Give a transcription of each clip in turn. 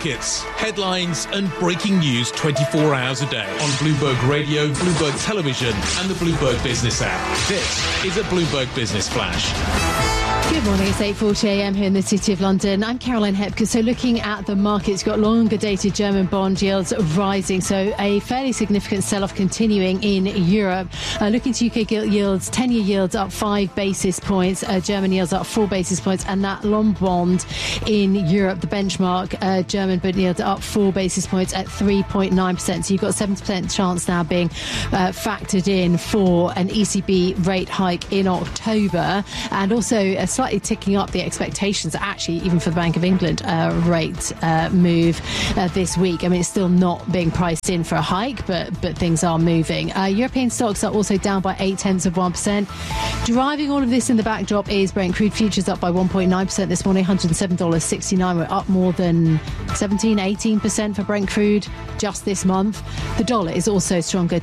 markets, headlines and breaking news 24 hours a day on Bloomberg Radio, Bloomberg Television and the Bloomberg Business app. This is a Bloomberg Business Flash. Good morning, it's 8:40am here in the City of London. I'm Caroline Hepker. So looking at the markets, got longer dated German bond yields rising, so a fairly significant sell-off continuing in Europe. Looking to UK gilt yields, 10-year yields up 5 basis points, German yields up 4 basis points, and that long bond in Europe, the benchmark German bond yields up 4 basis points at 3.9%. So you've got a 7% chance now being factored in for an ECB rate hike in October, and also slightly ticking up the expectations, actually, even for the Bank of England rate move this week. I mean, it's still not being priced in for a hike, but things are moving. European stocks are also down by 0.8%. Driving all of this in the backdrop is Brent crude futures up by 1.9% this morning, $107.69. We're up more than 18% for Brent crude just this month. The dollar is also stronger,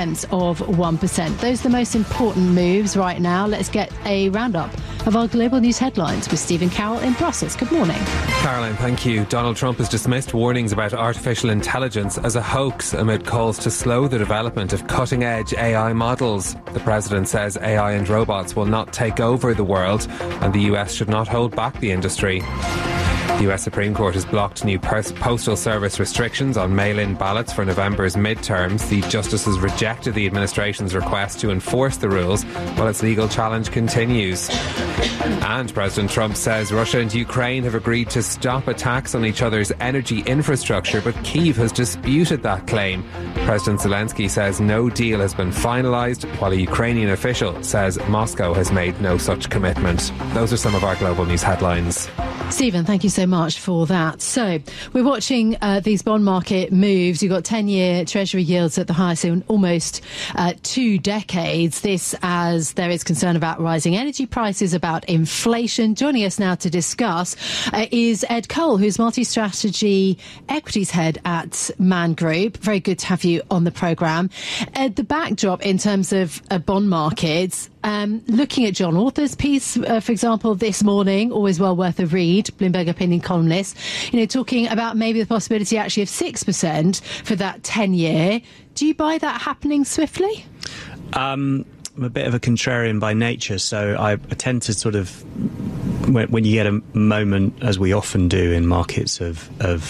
0.2%. Those are the most important moves right now. Let's get a roundup of our global news headlines with Stephen Carroll in Brussels. Good morning. Caroline, thank you. Donald Trump has dismissed warnings about artificial intelligence as a hoax amid calls to slow the development of cutting-edge AI models. The president says AI and robots will not take over the world and the US should not hold back the industry. The US Supreme Court has blocked new postal service restrictions on mail-in ballots for November's midterms. The justices rejected the administration's request to enforce the rules while its legal challenge continues. And President Trump says Russia and Ukraine have agreed to stop attacks on each other's energy infrastructure, but Kyiv has disputed that claim. President Zelensky says no deal has been finalised, while a Ukrainian official says Moscow has made no such commitment. Those are some of our global news headlines. Stephen, thank you so much for that. So we're watching these bond market moves. You've got 10-year Treasury yields at the highest in almost 2 decades. This as there is concern about rising energy prices, about inflation. Joining us now to discuss is Ed Cole, who's multi-strategy equities head at Man Group. Very good to have you on the programme. Ed, the backdrop in terms of bond markets, looking at John Author's piece, for example, this morning, always well worth a read, Bloomberg opinion columnist, talking about maybe the possibility actually of 6% for that 10-year. Do you buy that happening swiftly? I'm a bit of a contrarian by nature, so I tend to sort of, when you get a moment, as we often do in markets of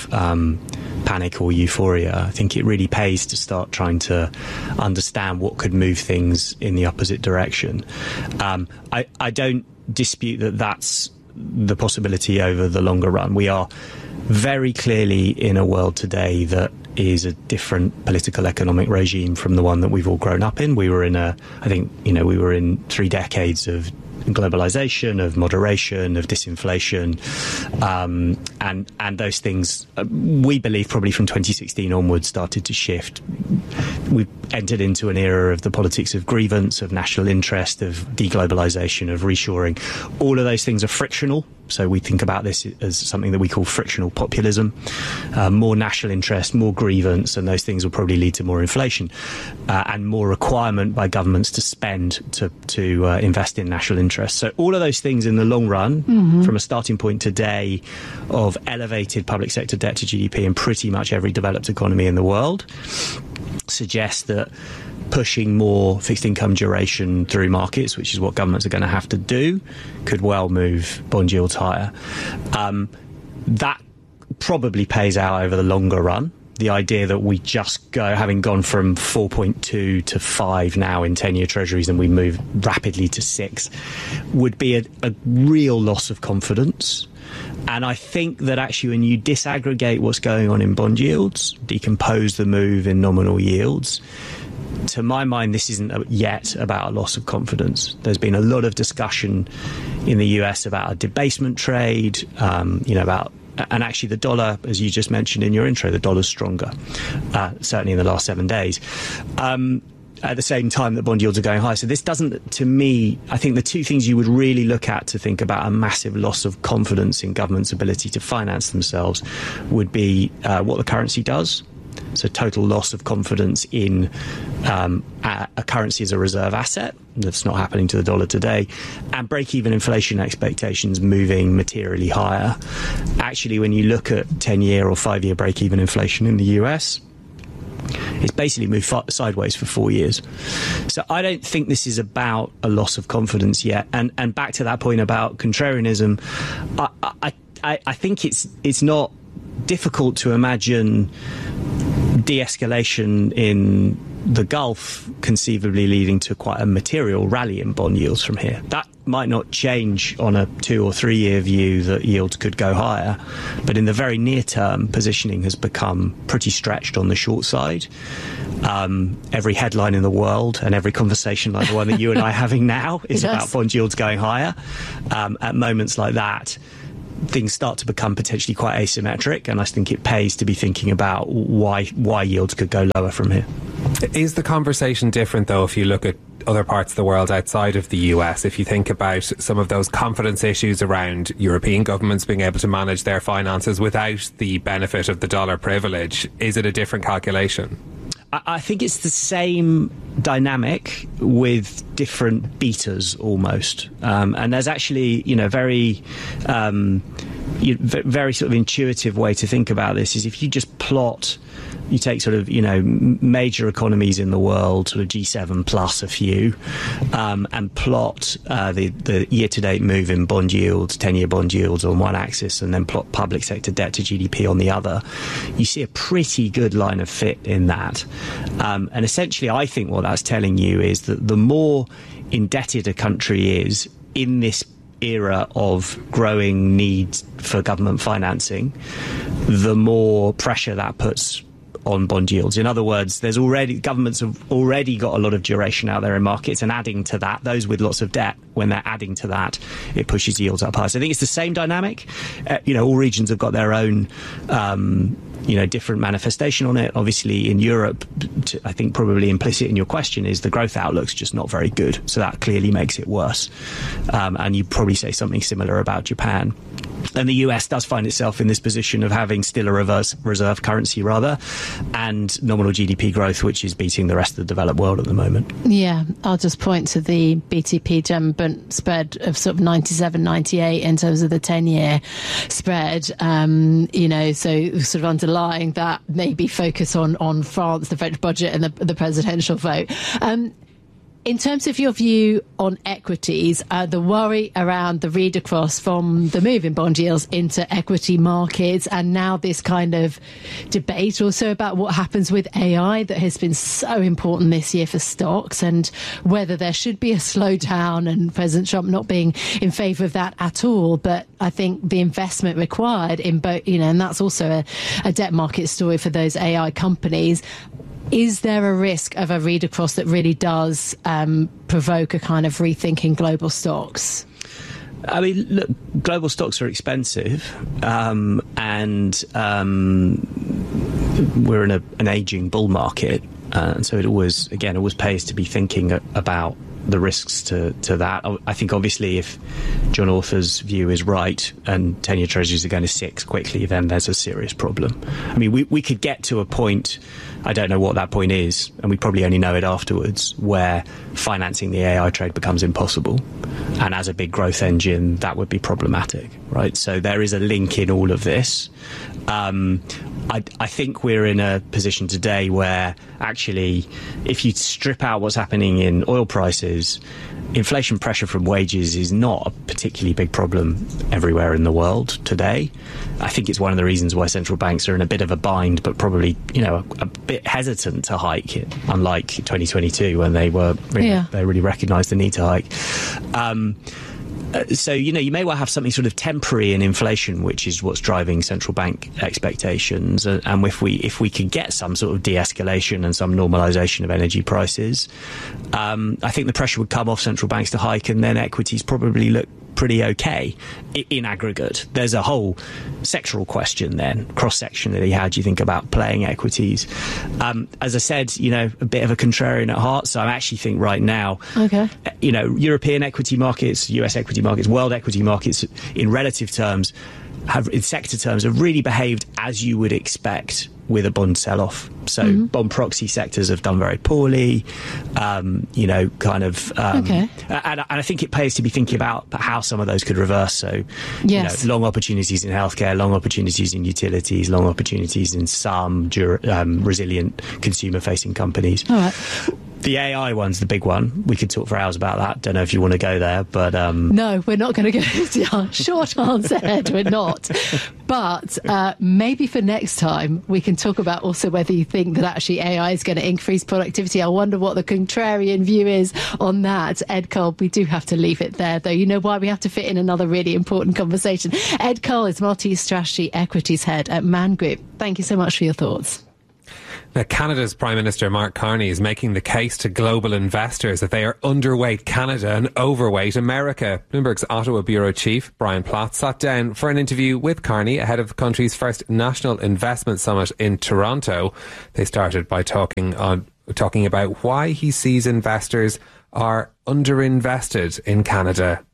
panic or euphoria, I think it really pays to start trying to understand what could move things in the opposite direction. I don't dispute that that's the possibility over the longer run. We are very clearly in a world today that is a different political economic regime from the one that we've all grown up in. We were in we were in 3 decades of globalization, of moderation, of disinflation, and those things, we believe, probably from 2016 onwards started to shift. We've entered into an era of the politics of grievance, of national interest, of deglobalization, of reshoring. All of those things are frictional. So we think about this as something that we call frictional populism. More national interest, more grievance, and those things will probably lead to more inflation and more requirement by governments to spend to invest in national interest. So all of those things in the long run, from a starting point today of elevated public sector debt to GDP in pretty much every developed economy in the world, suggest that pushing more fixed income duration through markets, which is what governments are going to have to do, could well move bond yields higher. That probably pays out over the longer run. The idea that we just go, having gone from 4.2 to 5 now in 10-year treasuries, and we move rapidly to 6, would be a real loss of confidence. And I think that actually when you disaggregate what's going on in bond yields, decompose the move in nominal yields, to my mind, this isn't yet about a loss of confidence. There's been a lot of discussion in the US about a debasement trade, and actually the dollar, as you just mentioned in your intro, the dollar's stronger, certainly in the last 7 days. At the same time that bond yields are going high. So this doesn't, to me, I think the two things you would really look at to think about a massive loss of confidence in government's ability to finance themselves would be what the currency does, so total loss of confidence in a currency as a reserve asset. That's not happening to the dollar today. And break-even inflation expectations moving materially higher. Actually, when you look at 10-year or 5-year break-even inflation in the US, it's basically moved sideways for 4 years. So I don't think this is about a loss of confidence yet. And back to that point about contrarianism, I think it's not difficult to imagine de-escalation in the Gulf conceivably leading to quite a material rally in bond yields from here. That might not change on a 2 or 3 year view that yields could go higher, but in the very near term, positioning has become pretty stretched on the short side. Every headline in the world and every conversation like the one that you and I are having now is about bond yields going higher. At moments like that, things start to become potentially quite asymmetric, and I think it pays to be thinking about why yields could go lower from here. Is the conversation different, though, if you look at other parts of the world outside of the US? If you think about some of those confidence issues around European governments being able to manage their finances without the benefit of the dollar privilege, is it a different calculation? I think it's the same dynamic with different betas almost. And there's actually, very sort of intuitive way to think about this is if you just plot, you take sort of, major economies in the world, sort of G7 plus a few, and plot the year-to-date move in bond yields, 10-year bond yields on one axis, and then plot public sector debt to GDP on the other, you see a pretty good line of fit in that. And essentially, I think what that's telling you is that the more indebted a country is in this era of growing need for government financing, the more pressure that puts on bond yields. In other words, governments have already got a lot of duration out there in markets, and adding to that, those with lots of debt, when they're adding to that, it pushes yields up high. So I think it's the same dynamic. All regions have got their own different manifestation on it. Obviously, in Europe, I think probably implicit in your question is the growth outlook's just not very good. So that clearly makes it worse. And you'd probably say something similar about Japan. And the US does find itself in this position of having still a reserve currency, and nominal GDP growth, which is beating the rest of the developed world at the moment. Yeah, I'll just point to the BTP German bond spread of sort of 97, 98 in terms of the 10-year spread. So sort of underlying that maybe focus on France, the French budget, and the presidential vote. In terms of your view on equities, the worry around the read across from the move in bond yields into equity markets, and now this kind of debate also about what happens with AI that has been so important this year for stocks, and whether there should be a slowdown, and President Trump not being in favour of that at all. But I think the investment required in both, and that's also a debt market story for those AI companies. Is there a risk of a read across that really does provoke a kind of rethinking global stocks? I mean, look, global stocks are expensive, and we're in an aging bull market, and so it always pays to be thinking about the risks to that. I think obviously if John Author's view is right and 10-year treasuries are going to 6 quickly, then there's a serious problem. I mean, we could get to a point, I don't know what that point is, and we probably only know it afterwards, where financing the AI trade becomes impossible. And as a big growth engine, that would be problematic, right? So there is a link in all of this. I think we're in a position today where actually, if you strip out what's happening in oil prices, inflation pressure from wages is not a particularly big problem everywhere in the world today. I think it's one of the reasons why central banks are in a bit of a bind, but probably, a bit hesitant to hike it, unlike 2022 when they really recognised the need to hike. So, you may well have something sort of temporary in inflation, which is what's driving central bank expectations. And if we could get some sort of de-escalation and some normalisation of energy prices, I think the pressure would come off central banks to hike, and then equities probably look pretty okay in aggregate. There's a whole sectoral question then, cross-sectionally, how do you think about playing equities? As I said, a bit of a contrarian at heart, so I actually think right now, European equity markets, US equity markets, world equity markets in relative terms, in sector terms, have really behaved as you would expect with a bond sell-off. So bond proxy sectors have done very poorly, and I think it pays to be thinking about how some of those could reverse. So, long opportunities in healthcare, long opportunities in utilities, long opportunities in some resilient consumer-facing companies. All right. The AI one's the big one. We could talk for hours about that. Don't know if you want to go there, but... No, we're not going to go. Short answer, Ed, we're not. But maybe for next time, we can talk about also whether you think that actually AI is going to increase productivity. I wonder what the contrarian view is on that. Ed Cole, we do have to leave it there, though. You know why? We have to fit in another really important conversation. Ed Cole is Multi-Strategy Equities Head at Man Group. Thank you so much for your thoughts. Now, Canada's Prime Minister Mark Carney is making the case to global investors that they are underweight Canada and overweight America. Bloomberg's Ottawa Bureau Chief, Brian Platt, sat down for an interview with Carney ahead of the country's first National Investment Summit in Toronto. They started by talking about why he sees investors are underinvested in Canada.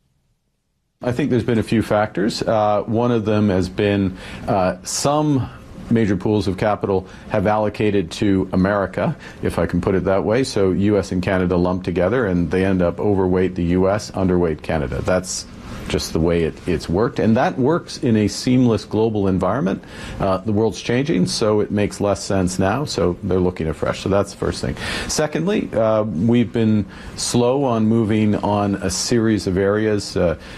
I think there's been a few factors. One of them has been some major pools of capital have allocated to America, if I can put it that way. So U.S. and Canada lumped together, and they end up overweight the U.S., underweight Canada. That's just the way it's worked. And that works in a seamless global environment. The world's changing, so it makes less sense now. So they're looking afresh. So that's the first thing. Secondly, we've been slow on moving on a series of areas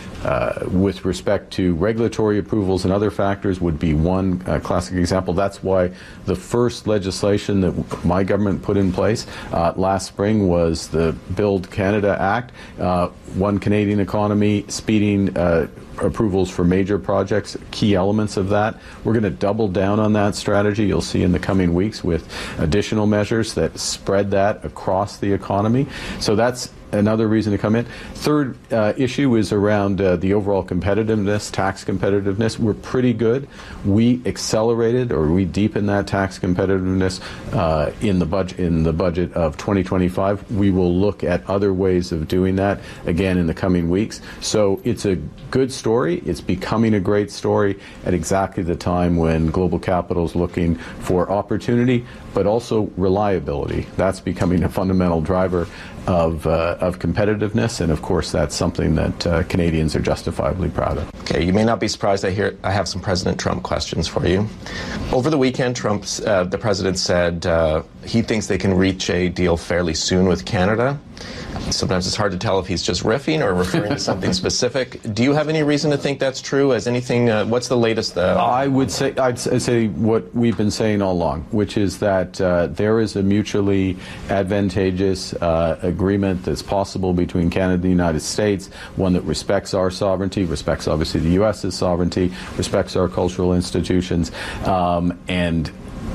with respect to regulatory approvals and other factors would be one classic example. That's why the first legislation that my government put in place last spring was the Build Canada Act, One Canadian Economy, speeding approvals for major projects, key elements of that. We're going to double down on that strategy, you'll see in the coming weeks, with additional measures that spread that across the economy. So that's another reason to come in. Third issue is around the overall competitiveness, tax competitiveness. We're pretty good. We accelerated, or we deepened that tax competitiveness in the budget of 2025. We will look at other ways of doing that again in the coming weeks. So it's a good story. It's becoming a great story at exactly the time when global capital is looking for opportunity, but also reliability. That's becoming a fundamental driver of competitiveness, and of course that's something that Canadians are justifiably proud of. Okay, you may not be surprised I have some President Trump questions for you. Over the weekend, the president said he thinks they can reach a deal fairly soon with Canada. Sometimes it's hard to tell if he's just riffing or referring to something specific. Do you have any reason to think that's true? Has anything? What's the latest? I'd say what we've been saying all along, which is that there is a mutually advantageous agreement that's possible between Canada and the United States, one that respects our sovereignty, respects obviously the U.S.'s sovereignty, respects our cultural institutions, and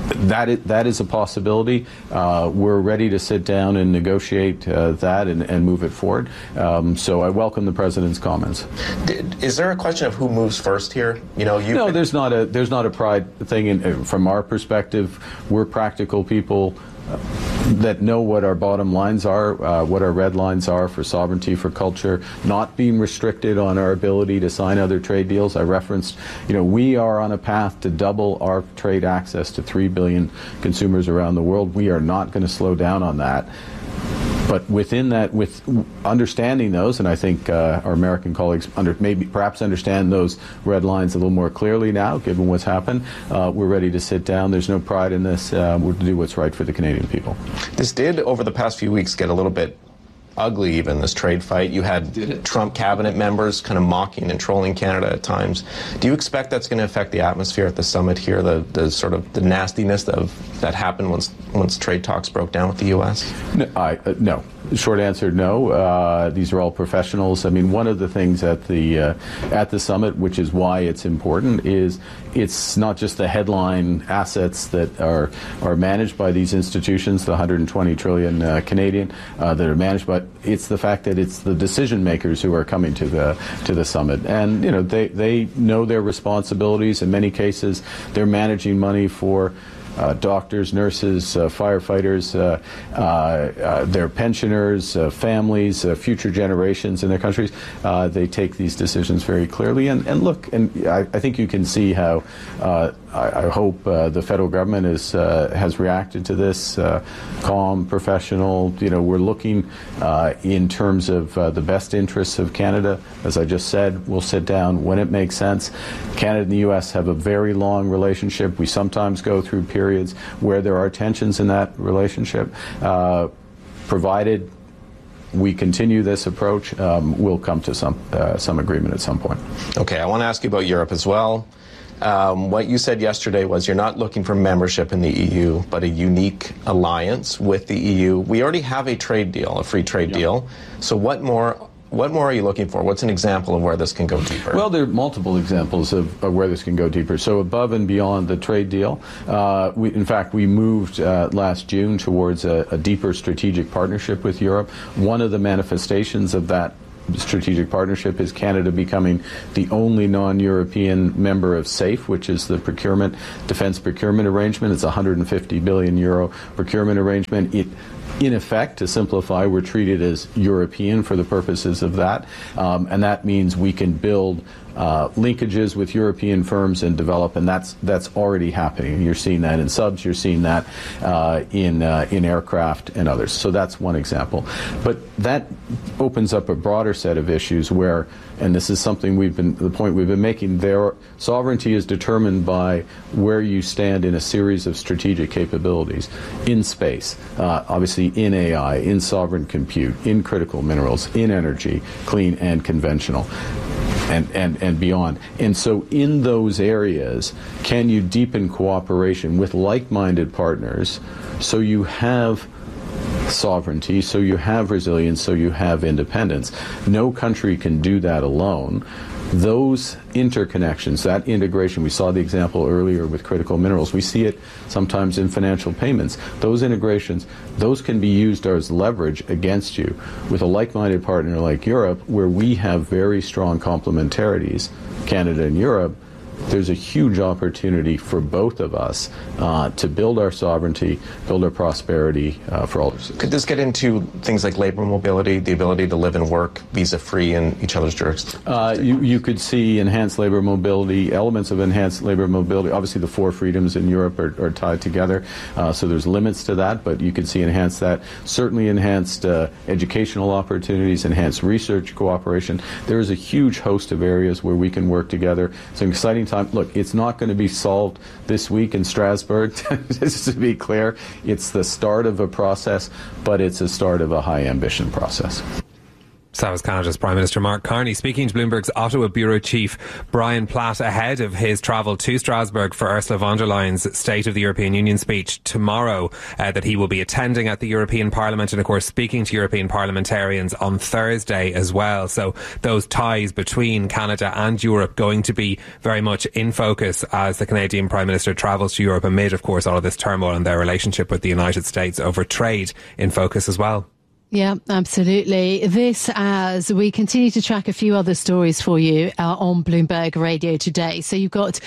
that is a possibility. We're ready to sit down and negotiate that and move it forward. So I welcome the president's comments. Is there a question of who moves first here? No, there's not a pride thing. From our perspective, we're practical people that know what our bottom lines are, what our red lines are for sovereignty, for culture, not being restricted on our ability to sign other trade deals. I referenced, we are on a path to double our trade access to 3 billion consumers around the world. We are not going to slow down on that. But within that, with understanding those, and I think our American colleagues perhaps understand those red lines a little more clearly now, given what's happened, we're ready to sit down. There's no pride in this. We're to do what's right for the Canadian people. This did, over the past few weeks, get a little bit ugly, even, this trade fight. You had Trump cabinet members kind of mocking and trolling Canada at times. Do you expect that's going to affect the atmosphere at the summit here, the sort of the nastiness that happened once trade talks broke down with the U.S.? No. Short answer, no. These are all professionals. I mean, one of the things at the summit, which is why it's important, is it's not just the headline assets that are managed by these institutions, the 120 trillion Canadian that are managed, but it's the fact that it's the decision makers who are coming to the summit, and they know their responsibilities. In many cases, they're managing money for doctors, nurses, firefighters, their pensioners, families, future generations in their countries. They take these decisions very clearly. And look, and I think you can see how I hope the federal government has reacted to this calm, professional. We're looking in terms of the best interests of Canada. As I just said, we'll sit down when it makes sense. Canada and the U.S. have a very long relationship. We sometimes go through periods where there are tensions in that relationship. Provided we continue this approach, we'll come to some agreement at some point. Okay, I want to ask you about Europe as well. What you said yesterday was you're not looking for membership in the EU, but a unique alliance with the EU. We already have a trade deal, a free trade deal. So what more are you looking for? What's an example of where this can go deeper? Well, there are multiple examples of where this can go deeper. So above and beyond the trade deal, we moved last June towards a deeper strategic partnership with Europe. One of the manifestations of that strategic partnership is Canada becoming the only non-European member of SAFE, which is the defense procurement arrangement. It's a €150 billion procurement arrangement. In effect, to simplify, we're treated as European for the purposes of that, and that means we can build linkages with European firms and develop, and that's already happening. You're seeing that in subs, you're seeing that in aircraft and others. So that's one example. But that opens up a broader set of issues where, and this is something the point we've been making, their sovereignty is determined by where you stand in a series of strategic capabilities in space, obviously in AI, in sovereign compute, in critical minerals, in energy, clean and conventional, and beyond. And so in those areas, can you deepen cooperation with like-minded partners so you have sovereignty, so you have resilience, so you have independence? No country can do that alone. Those interconnections, that integration, we saw the example earlier with critical minerals. We see it sometimes in financial payments. Those integrations, those can be used as leverage against you with a like-minded partner like Europe, where we have very strong complementarities, Canada and Europe. There's a huge opportunity for both of us to build our sovereignty, build our prosperity for all of us. Could this get into things like labor mobility, the ability to live and work visa-free in each other's jurisdictions? You could see enhanced labor mobility, elements of enhanced labor mobility. Obviously, the four freedoms in Europe are tied together, so there's limits to that, but you could see enhanced that. Certainly enhanced educational opportunities, enhanced research cooperation. There is a huge host of areas where we can work together. It's an exciting time. Look, it's not going to be solved this week in Strasbourg, just to be clear. It's the start of a process, but it's a start of a high ambition process. So that was Canada's Prime Minister Mark Carney speaking to Bloomberg's Ottawa Bureau Chief Brian Platt ahead of his travel to Strasbourg for Ursula von der Leyen's State of the European Union speech tomorrow that he will be attending at the European Parliament, and of course speaking to European parliamentarians on Thursday as well. So those ties between Canada and Europe going to be very much in focus as the Canadian Prime Minister travels to Europe amid, of course, all of this turmoil and their relationship with the United States over trade in focus as well. Yeah, absolutely. This as we continue to track a few other stories for you on Bloomberg Radio today. So you've got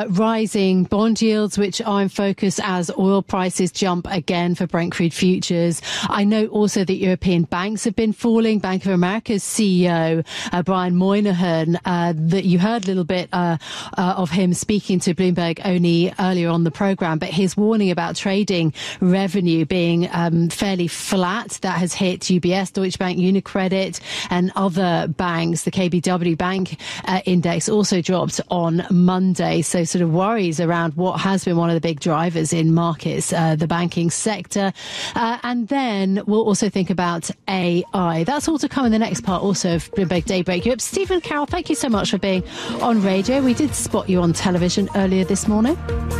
rising bond yields, which are in focus as oil prices jump again for Brent crude futures. I know also that European banks have been falling. Bank of America's CEO, Brian Moynihan, that you heard a little bit of him speaking to Bloomberg only earlier on the programme, but his warning about trading revenue being fairly flat, that has hit UBS, Deutsche Bank, UniCredit and other banks. The KBW Bank index also dropped on Monday. So sort of worries around what has been one of the big drivers in markets, the banking sector. And then we'll also think about AI. That's all to come in the next part also of Bloomberg Daybreak Europe. Stephen Carroll, thank you so much for being on radio. We did spot you on television earlier this morning.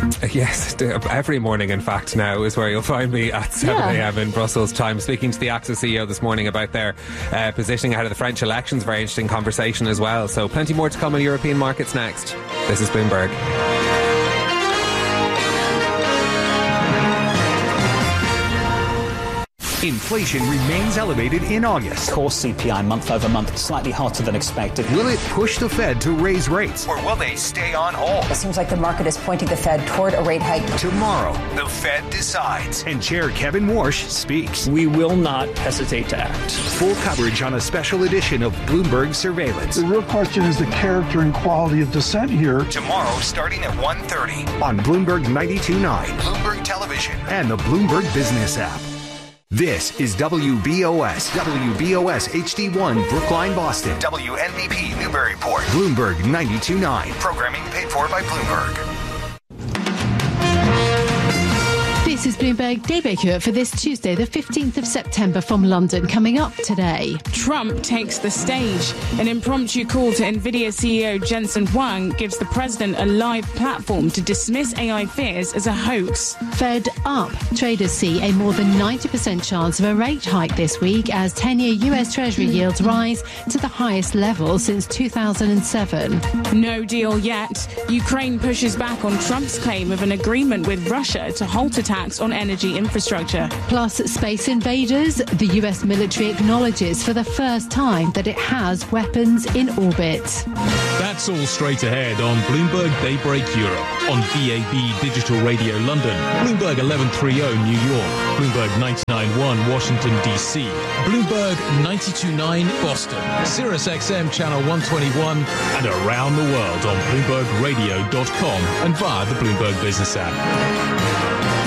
Yes, every morning in fact now is where you'll find me at 7 a.m. in Brussels time, speaking to the AXA CEO this morning about their positioning ahead of the French elections. Very interesting conversation as well. So plenty more to come on European markets next. This is Bloomberg. Inflation remains elevated in August. Core CPI month over month slightly hotter than expected. Will it push the Fed to raise rates, or will they stay on hold? It seems like the market is pointing the Fed toward a rate hike. Tomorrow, the Fed decides, and Chair Kevin Warsh speaks. We will not hesitate to act. Full coverage on a special edition of Bloomberg Surveillance. The real question is the character and quality of dissent here. Tomorrow, starting at 1:30 on Bloomberg 92.9, Bloomberg Television, and the Bloomberg Business app. This is WBOS HD1 Brookline, Boston, WNBP Newburyport, Bloomberg 92.9. Programming paid for by Bloomberg. This is Bloomberg Daybreak Europe for this Tuesday, the 15th of September from London. Coming up today. Trump takes the stage. An impromptu call to NVIDIA CEO Jensen Huang gives the president a live platform to dismiss AI fears as a hoax. Fed up. Traders see a more than 90% chance of a rate hike this week as 10-year US Treasury yields rise to the highest level since 2007. No deal yet. Ukraine pushes back on Trump's claim of an agreement with Russia to halt attacks on energy infrastructure. Plus, space invaders. The US military acknowledges for the first time that it has weapons in orbit. That's all straight ahead on Bloomberg Daybreak Europe on DAB Digital Radio London, Bloomberg 1130 New York, Bloomberg 99.1 Washington DC, Bloomberg 92.9 Boston, Sirius XM Channel 121, and around the world on BloombergRadio.com and via the Bloomberg Business app.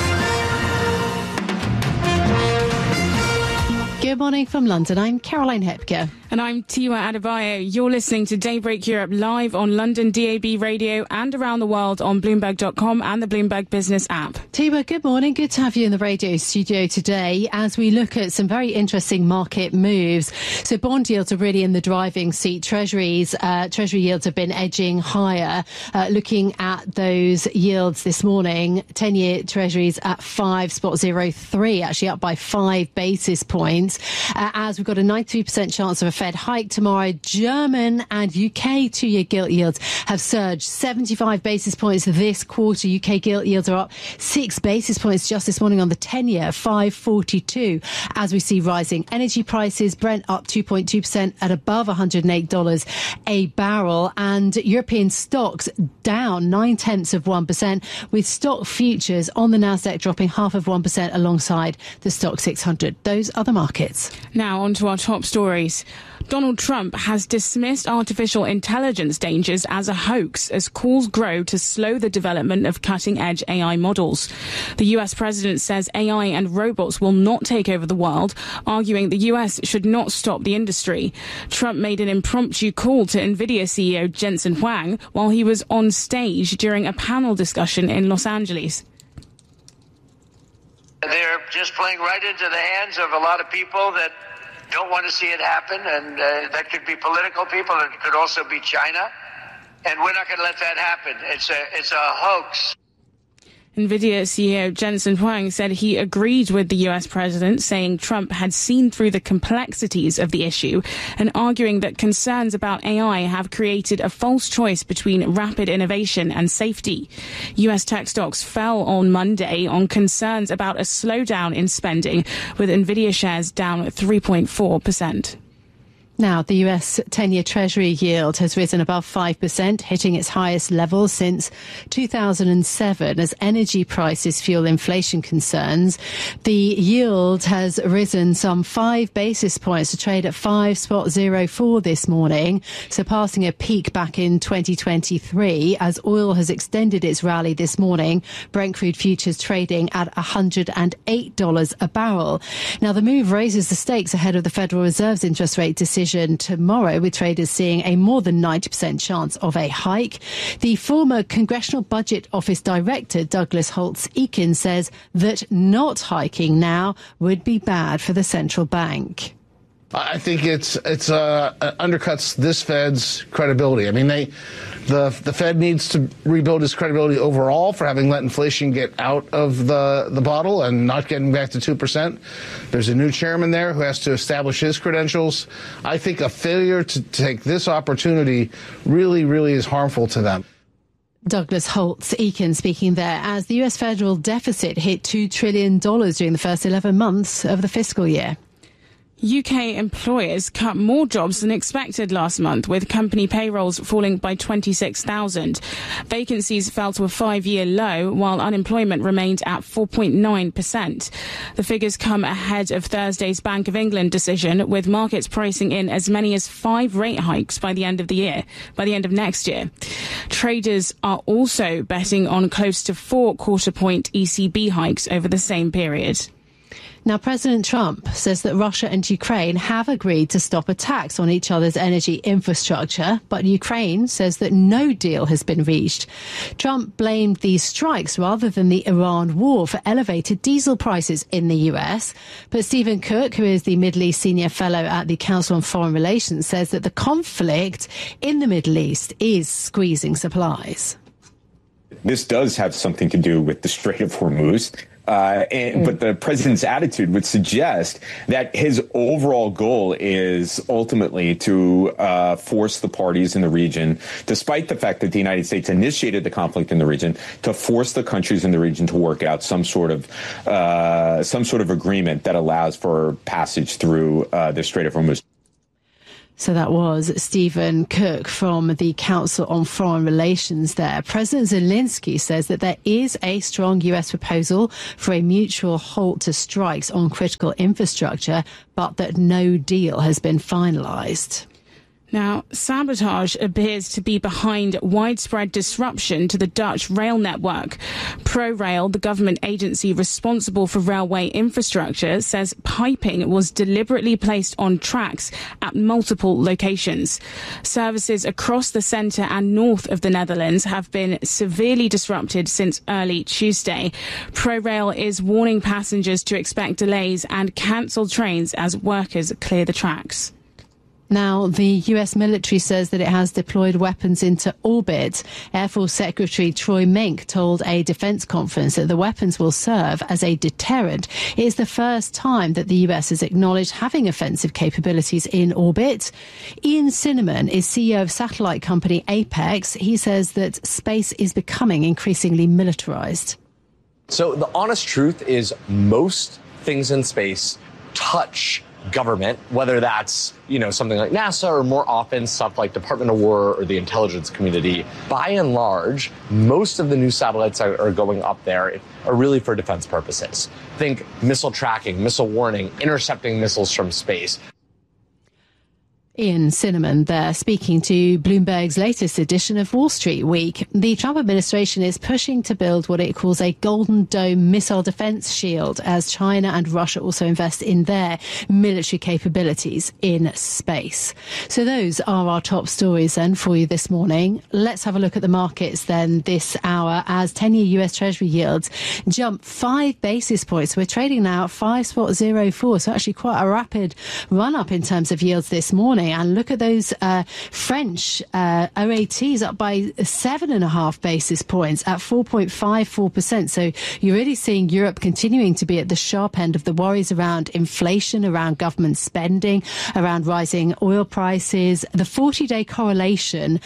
Good morning from London. I'm Caroline Hepker. And I'm Tiwa Adebayo. You're listening to Daybreak Europe live on London DAB Radio and around the world on Bloomberg.com and the Bloomberg Business app. Tiwa, good morning. Good to have you in the radio studio today as we look at some very interesting market moves. So bond yields are really in the driving seat. Treasury yields have been edging higher. Looking at those yields this morning, 10-year Treasuries at 5.03, actually up by 5 basis points. As we've got a 93% chance of a Fed hike tomorrow. German and UK two-year gilt yields have surged 75 basis points this quarter. UK gilt yields are up 6 basis points just this morning on the 10-year, 5.42. As we see rising energy prices, Brent up 2.2% at above $108 a barrel, and European stocks down 0.9%, with stock futures on the Nasdaq dropping 0.5% alongside the Stock 600. Those are the markets. Now on to our top stories. Donald Trump has dismissed artificial intelligence dangers as a hoax as calls grow to slow the development of cutting-edge AI models. The US president says AI and robots will not take over the world, arguing the US should not stop the industry. Trump made an impromptu call to NVIDIA CEO Jensen Huang while he was on stage during a panel discussion in Los Angeles. They're just playing right into the hands of a lot of people that don't want to see it happen, and that could be political people, and it could also be China, and we're not going to let that happen. It's a hoax. NVIDIA CEO Jensen Huang said he agreed with the US president, saying Trump had seen through the complexities of the issue and arguing that concerns about AI have created a false choice between rapid innovation and safety. US tech stocks fell on Monday on concerns about a slowdown in spending, with NVIDIA shares down 3.4%. Now, the US 10-year Treasury yield has risen above 5%, hitting its highest level since 2007 as energy prices fuel inflation concerns. The yield has risen some 5 basis points to trade at 5.04 this morning, surpassing a peak back in 2023 as oil has extended its rally this morning. Brent crude futures trading at $108 a barrel. Now, the move raises the stakes ahead of the Federal Reserve's interest rate decision tomorrow, with traders seeing a more than 90% chance of a hike. The former Congressional Budget Office Director, Douglas Holtz-Eakin, says that not hiking now would be bad for the central bank. I think it undercuts this Fed's credibility. I mean, the Fed needs to rebuild its credibility overall for having let inflation get out of the bottle and not getting back to 2%. There's a new chairman there who has to establish his credentials. I think a failure to take this opportunity really, really is harmful to them. Douglas Holtz-Eakin speaking there as the US federal deficit hit $2 trillion during the first 11 months of the fiscal year. UK employers cut more jobs than expected last month, with company payrolls falling by 26,000. Vacancies fell to a 5-year low, while unemployment remained at 4.9%. The figures come ahead of Thursday's Bank of England decision, with markets pricing in as many as 5 rate hikes by the end of next year. Traders are also betting on close to 4 quarter-point ECB hikes over the same period. Now, President Trump says that Russia and Ukraine have agreed to stop attacks on each other's energy infrastructure, but Ukraine says that no deal has been reached. Trump blamed these strikes rather than the Iran war for elevated diesel prices in the US. But Stephen Cook, who is the Middle East Senior Fellow at the Council on Foreign Relations, says that the conflict in the Middle East is squeezing supplies. This does have something to do with the Strait of Hormuz. But the president's attitude would suggest that his overall goal is ultimately to force the parties in the region, despite the fact that the United States initiated the conflict in the region, to force the countries in the region to work out some sort of agreement that allows for passage through the Strait of Hormuz. So that was Stephen Cook from the Council on Foreign Relations there. President Zelensky says that there is a strong US proposal for a mutual halt to strikes on critical infrastructure, but that no deal has been finalized. Now, sabotage appears to be behind widespread disruption to the Dutch rail network. ProRail, the government agency responsible for railway infrastructure, says piping was deliberately placed on tracks at multiple locations. Services across the centre and north of the Netherlands have been severely disrupted since early Tuesday. ProRail is warning passengers to expect delays and cancelled trains as workers clear the tracks. Now, the US military says that it has deployed weapons into orbit. Air Force Secretary Troy Mink told a defense conference that the weapons will serve as a deterrent. It is the first time that the US has acknowledged having offensive capabilities in orbit. Ian Cinnamon is CEO of satellite company Apex. He says that space is becoming increasingly militarized. So the honest truth is most things in space touch government, whether that's, something like NASA or more often stuff like Department of War or the intelligence community. By and large, most of the new satellites that are going up there are really for defense purposes. Think missile tracking, missile warning, intercepting missiles from space. Ian Cinnamon there speaking to Bloomberg's latest edition of Wall Street Week. The Trump administration is pushing to build what it calls a Golden Dome missile defense shield as China and Russia also invest in their military capabilities in space. So those are our top stories then for you this morning. Let's have a look at the markets then this hour as 10-year US Treasury yields jump 5 basis points. We're trading now at 5.04, so actually quite a rapid run up in terms of yields this morning. And look at those French OATs up by 7.5 basis points at 4.54%. So you're really seeing Europe continuing to be at the sharp end of the worries around inflation, around government spending, around rising oil prices. The 40-day correlation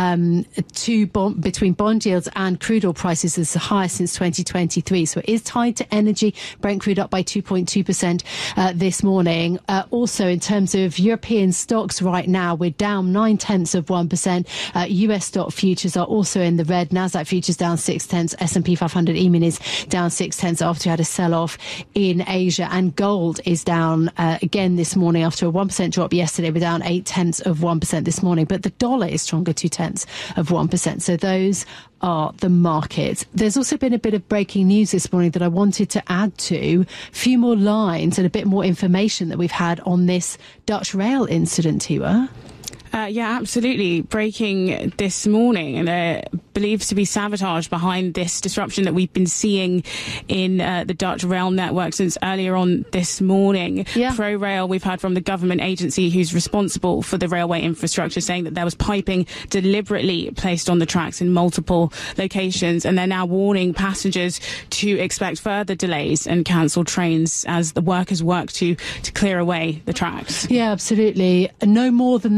between bond yields and crude oil prices is the highest since 2023. So it is tied to energy. Brent crude up by 2.2% this morning. Also, in terms of European stocks, right now we're down 0.9%. US stock futures are also in the red. Nasdaq futures down 0.6. S&P 500 E-mini is down 0.6 after we had a sell-off in Asia, and gold is down again this morning after a 1% drop yesterday. We're down 0.8% this morning, but the dollar is stronger 0.2%. So those are the markets. There's also been a bit of breaking news this morning that I wanted to add to. A few more lines and a bit more information that we've had on this Dutch rail incident, Tiwa. Yeah, absolutely. Breaking this morning, and believed to be sabotage behind this disruption that we've been seeing in the Dutch rail network since earlier on this morning. Yeah. ProRail, we've heard from the government agency who's responsible for the railway infrastructure, saying that there was piping deliberately placed on the tracks in multiple locations, and they're now warning passengers to expect further delays and cancelled trains as the workers work to clear away the tracks. Yeah, absolutely. No more than that.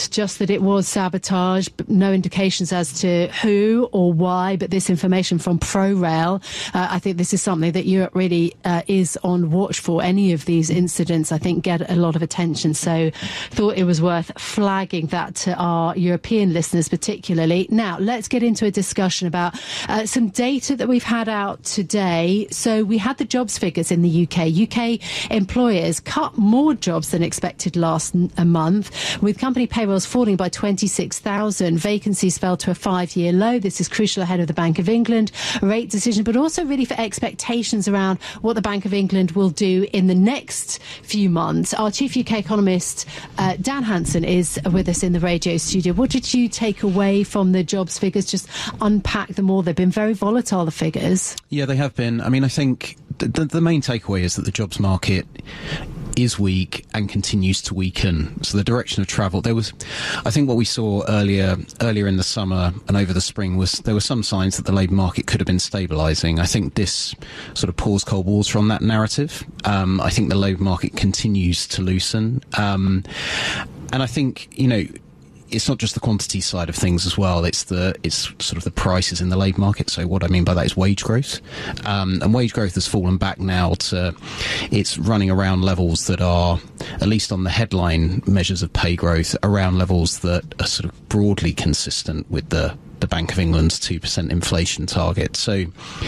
just that it was sabotage, but no indications as to who or why, but this information from ProRail, I think this is something that Europe really is on watch for. Any of these incidents, I think, get a lot of attention. So thought it was worth flagging that to our European listeners particularly. Now, let's get into a discussion about some data that we've had out today. So we had the jobs figures in the UK. UK employers cut more jobs than expected last month, with company payrolls falling by 26,000. Vacancies fell to a 5-year low. This is crucial ahead of the Bank of England rate decision, but also really for expectations around what the Bank of England will do in the next few months. Our chief UK economist, Dan Hansen, is with us in the radio studio. What did you take away from the jobs figures? Just unpack them all. They've been very volatile, the figures. Yeah, they have been. I mean, I think the main takeaway is that the jobs market is weak and continues to weaken. So the direction of travel, I think what we saw earlier in the summer and over the spring was there were some signs that the labour market could have been stabilising. I think this sort of pours cold water on that narrative. I think the labour market continues to loosen. And I think, it's not just the quantity side of things as well. It's sort of the prices in the labour market. So what I mean by that is wage growth. And wage growth has fallen back now it's running around levels that are, at least on the headline measures of pay growth, around levels that are sort of broadly consistent with the Bank of England's 2% inflation target. So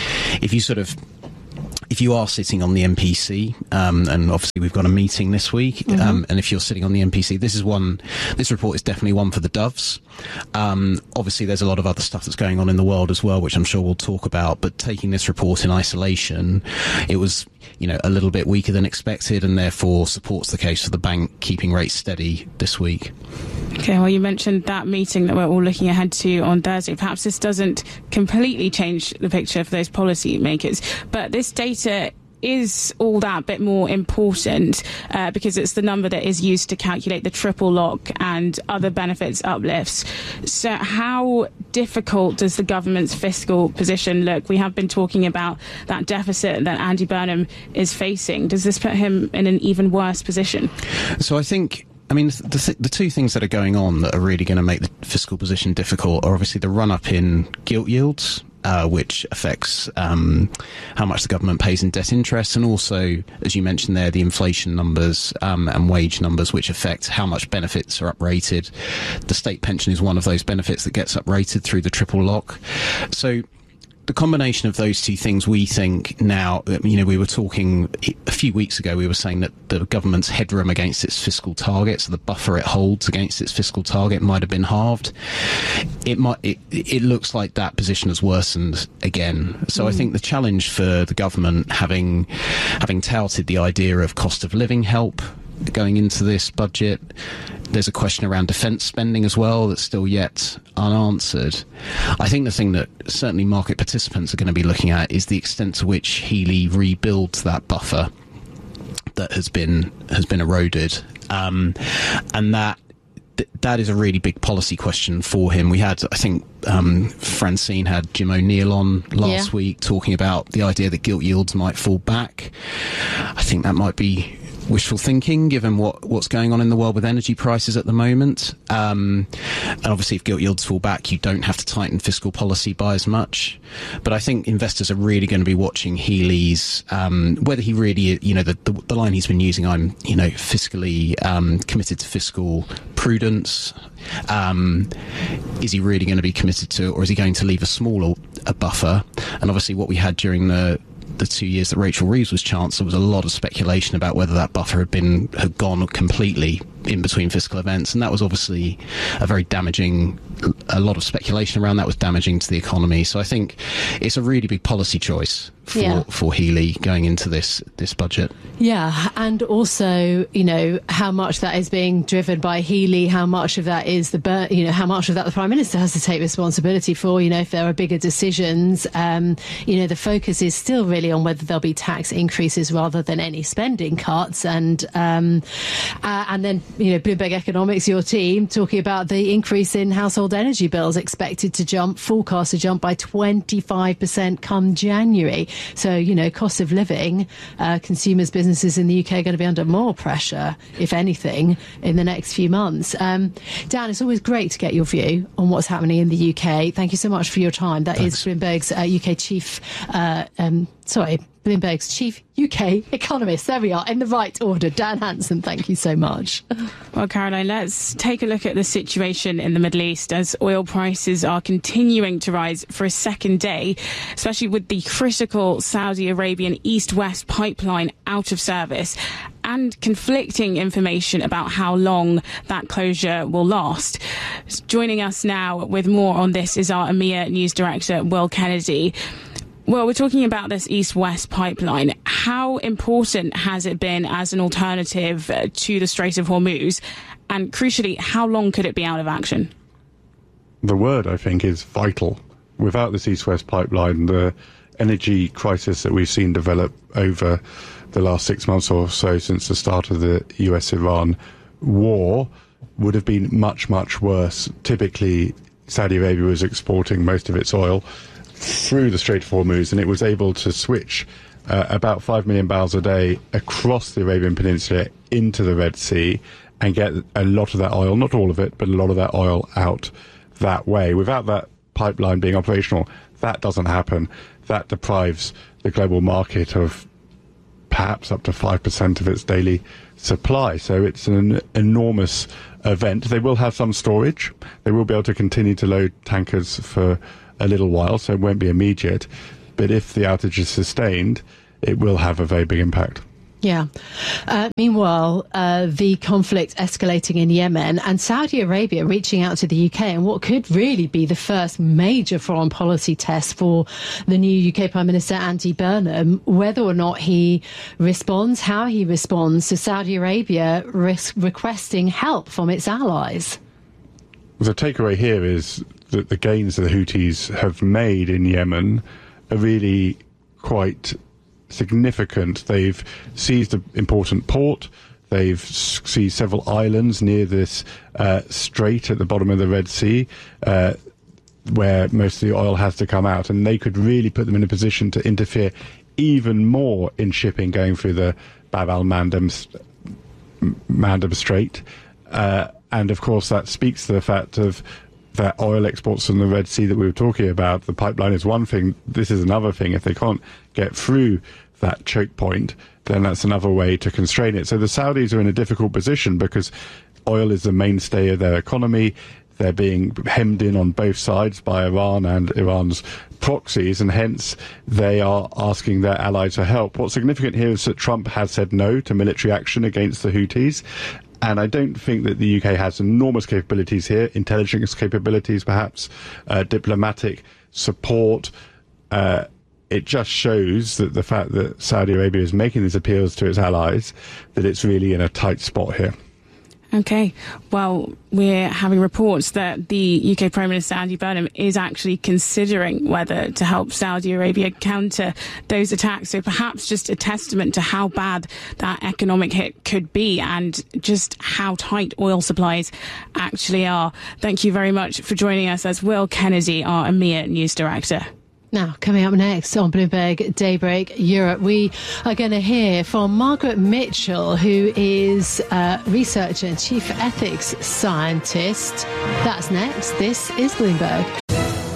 if you are sitting on the MPC, and obviously we've got a meeting this week, and if you're sitting on the MPC, this report is definitely one for the doves. Obviously there's a lot of other stuff that's going on in the world as well, which I'm sure we'll talk about, but taking this report in isolation, it was, a little bit weaker than expected, and therefore supports the case for the bank keeping rates steady this week. Okay, well, you mentioned that meeting that we're all looking ahead to on Thursday. Perhaps this doesn't completely change the picture for those policy makers, but this data is all that bit more important because it's the number that is used to calculate the triple lock and other benefits uplifts. So how difficult does the government's fiscal position look? We have been talking about that deficit that Andy Burnham is facing. Does this put him in an even worse position? So I think... the two things that are going on that are really going to make the fiscal position difficult are obviously the run-up in gilt yields, which affects how much the government pays in debt interest, and also, as you mentioned there, the inflation numbers and wage numbers, which affect how much benefits are uprated. The state pension is one of those benefits that gets uprated through the triple lock. So the combination of those two things, we think now, we were talking a few weeks ago, we were saying that the government's headroom against its fiscal target, so the buffer it holds against its fiscal target, might have been halved. It looks like that position has worsened again. So I think the challenge for the government, having touted the idea of cost of living help going into this budget, there's a question around defence spending as well that's still yet unanswered. I think the thing that certainly market participants are going to be looking at is the extent to which Healey rebuilds that buffer that has been eroded, and that is a really big policy question for him. We had, I think, Francine had Jim O'Neill on last week talking about the idea that gilt yields might fall back. I think that might be wishful thinking, given what's going on in the world with energy prices at the moment. And obviously, if gilt yields fall back, you don't have to tighten fiscal policy by as much. But I think investors are really going to be watching Healey's, whether he really, the line he's been using, I'm, fiscally committed to fiscal prudence. Is he really going to be committed to it, or is he going to leave a smaller buffer? And obviously, what we had during the 2 years that Rachel Reeves was Chancellor was a lot of speculation about whether that buffer had gone completely in between fiscal events, and that was obviously a lot of speculation around that was damaging to the economy. So I think it's a really big policy choice for Healey going into this budget. Yeah, and also, how much that is being driven by Healey, how much of that is how much of that the Prime Minister has to take responsibility for, if there are bigger decisions. The focus is still really on whether there'll be tax increases rather than any spending cuts. And then, Bloomberg Economics, your team, talking about the increase in household energy bills forecast to jump by 25% come January. So, cost of living, consumers, businesses in the UK are going to be under more pressure, if anything, in the next few months. Dan, it's always great to get your view on what's happening in the UK. Thank you so much for your time. That is Bloomberg's Bloomberg's chief UK economist. There we are, in the right order. Dan Hanson, thank you so much. Well, Caroline, let's take a look at the situation in the Middle East as oil prices are continuing to rise for a second day, especially with the critical Saudi Arabian East-West pipeline out of service and conflicting information about how long that closure will last. Joining us now with more on this is our EMEA News Director, Will Kennedy. Well, we're talking about this East-West pipeline. How important has it been as an alternative to the Strait of Hormuz? And crucially, how long could it be out of action? The word, I think, is vital. Without this East-West pipeline, the energy crisis that we've seen develop over the last 6 months or so since the start of the US-Iran war would have been much, much worse. Typically, Saudi Arabia was exporting most of its oil through the Strait of Hormuz, and it was able to switch about 5 million barrels a day across the Arabian Peninsula into the Red Sea and get a lot of that oil, not all of it, but a lot of that oil out that way. Without that pipeline being operational, that doesn't happen. That deprives the global market of perhaps up to 5% of its daily supply. So it's an enormous event. They will have some storage. They will be able to continue to load tankers for a little while, so it won't be immediate. But if the outage is sustained, it will have a very big impact. Yeah. Meanwhile, the conflict escalating in Yemen and Saudi Arabia reaching out to the UK and what could really be the first major foreign policy test for the new UK Prime Minister, Andy Burnham, whether or not he responds, how he responds to Saudi Arabia requesting help from its allies. The takeaway here is that the gains that the Houthis have made in Yemen are really quite significant. They've seized an important port. They've seized several islands near this strait at the bottom of the Red Sea, where most of the oil has to come out. And they could really put them in a position to interfere even more in shipping going through the Bab al-Mandeb Strait. And, of course, that speaks to the fact of that oil exports from the Red Sea that we were talking about. The pipeline is one thing. This is another thing. If they can't get through that choke point, then that's another way to constrain it. So the Saudis are in a difficult position because oil is the mainstay of their economy. They're being hemmed in on both sides by Iran and Iran's proxies, and hence they are asking their allies for help. What's significant here is that Trump has said no to military action against the Houthis. And I don't think that the UK has enormous capabilities here, intelligence capabilities perhaps, diplomatic support. It just shows that the fact that Saudi Arabia is making these appeals to its allies, that it's really in a tight spot here. OK, well, we're having reports that the UK Prime Minister Andy Burnham is actually considering whether to help Saudi Arabia counter those attacks. So perhaps just a testament to how bad that economic hit could be and just how tight oil supplies actually are. Thank you very much for joining us as Will Kennedy, our EMEA News Director. Now, coming up next on Bloomberg Daybreak Europe, we are going to hear from Margaret Mitchell, who is a researcher and chief ethics scientist. That's next. This is Bloomberg.